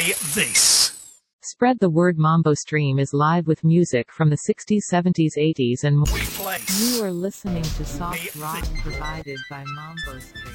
play this. Spread the word. Mambo Stream is live with music from the 60s, 70s, 80s and more. We place. You are listening to soft rock provided by Mambo Stream.